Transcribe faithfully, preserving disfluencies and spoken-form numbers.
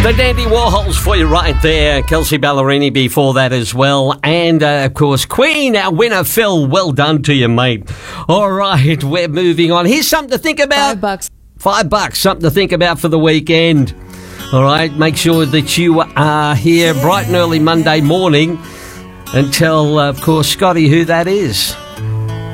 So Dandy Warhols for you right there. Kelsey Ballerini before that as well. And, uh, of course, Queen, our winner, Phil. Well done to you, mate. All right, we're moving on. Here's something to think about. Five bucks. Five bucks, something to think about for the weekend. All right, make sure that you are here bright and early Monday morning and tell, uh, of course, Scotty who that is.